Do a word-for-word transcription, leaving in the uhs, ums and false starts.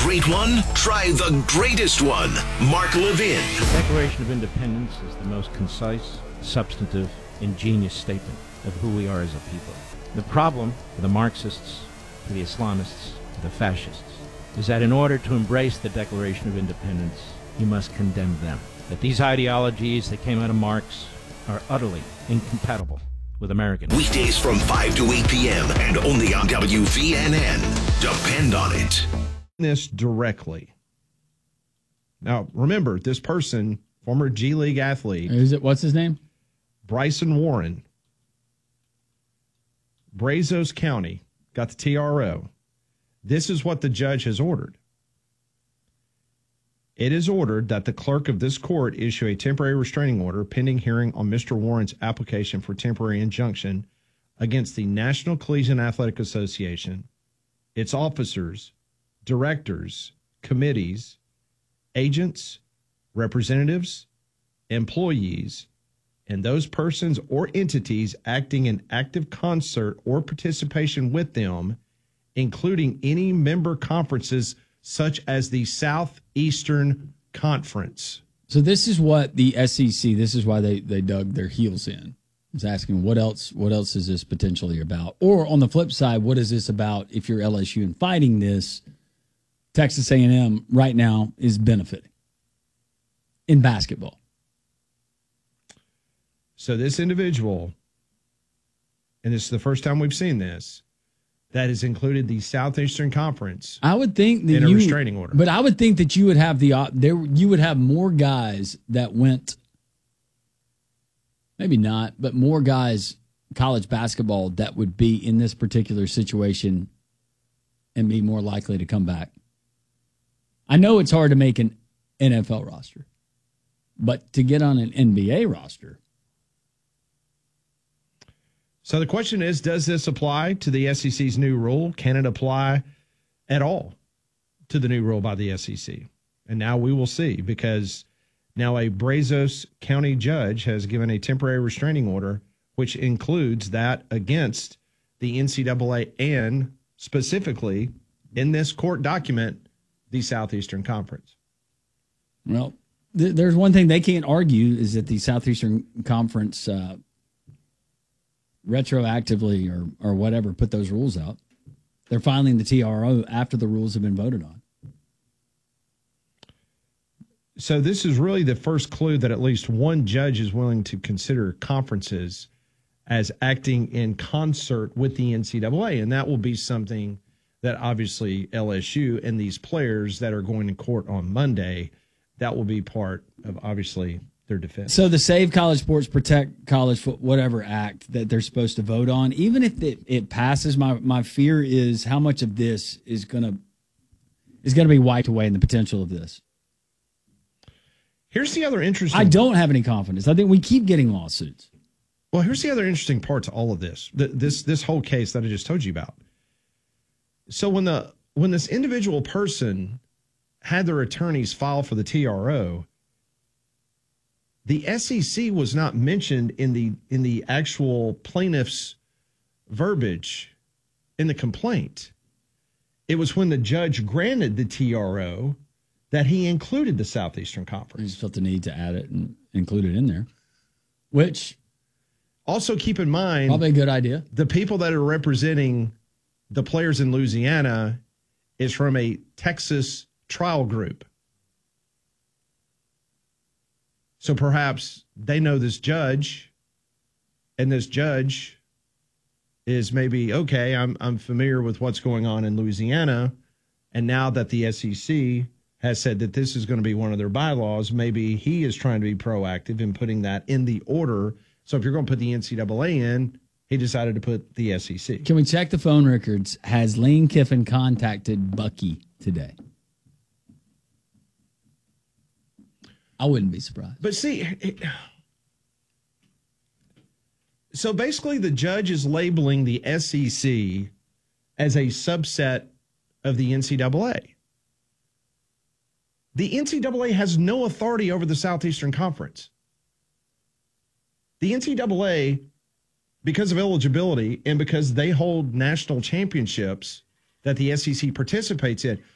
great one? Try the greatest one. Mark Levin. The Declaration of Independence is the most concise, substantive, ingenious statement of who we are as a people. The problem for the Marxists, for the Islamists, for the fascists, is that in order to embrace the Declaration of Independence, you must condemn them. That these ideologies that came out of Marx are utterly incompatible with American. Weekdays from five to eight p.m. and only on W V N N. Depend on it. This directly. Now, remember, this person, former G League athlete. Is it? What's his name? Bryson Warren. Brazos County got the T R O. This is what the judge has ordered. It is ordered that the clerk of this court issue a temporary restraining order pending hearing on Mister Warren's application for temporary injunction against the National Collegiate Athletic Association, its officers, directors, committees, agents, representatives, employees, and those persons or entities acting in active concert or participation with them, including any member conferences such as the Southeastern Conference. So this is what the S E C, this is why they, they dug their heels in. It's asking what else what else is this potentially about? Or on the flip side, what is this about if you're L S U and fighting this? Texas A and M right now is benefiting in basketball. So this individual, and this is the first time we've seen this, that has included the Southeastern Conference. I would think that in a you, restraining order. But I would think that you would have the op- there. You would have more guys that went. Maybe not, but more guys college basketball that would be in this particular situation and be more likely to come back. I know it's hard to make an N F L roster, but to get on an N B A roster. So the question is, does this apply to the S E C's new rule? Can it apply at all to the new rule by the S E C? And now we will see, because now a Brazos County judge has given a temporary restraining order, which includes that against the N C double A and specifically in this court document, the Southeastern Conference. Well, th- there's one thing they can't argue is that the Southeastern Conference uh, retroactively or or whatever put those rules out. They're filing the T R O after the rules have been voted on. So this is really the first clue that at least one judge is willing to consider conferences as acting in concert with the N C double A, and that will be something that obviously L S U and these players that are going to court on Monday, that will be part of obviously their defense. So the Save College Sports, Protect College Foot, whatever act that they're supposed to vote on, even if it, it passes, my my fear is how much of this is gonna is gonna be wiped away in the potential of this. Here's the other interesting. I don't have any confidence. I think we keep getting lawsuits. Well, here's the other interesting part to all of this. The, this this whole case that I just told you about. So when the when this individual person had their attorneys file for the T R O, the S E C was not mentioned in the in the actual plaintiff's verbiage in the complaint. It was when the judge granted the T R O that he included the Southeastern Conference. He just felt the need to add it and include it in there, which also keep in mind probably a good idea. The people that are representing the players in Louisiana is from a Texas trial group. So perhaps they know this judge, and this judge is maybe, okay, I'm I'm familiar with what's going on in Louisiana, and now that the S E C has said that this is going to be one of their bylaws, maybe he is trying to be proactive in putting that in the order. So if you're going to put the N C double A in, he decided to put the S E C. Can we check the phone records? Has Lane Kiffin contacted Bucky today? I wouldn't be surprised. But see, it, so basically the judge is labeling the S E C as a subset of the N C double A. The N C double A has no authority over the Southeastern Conference. The N C double A, because of eligibility and because they hold national championships that the S E C participates in,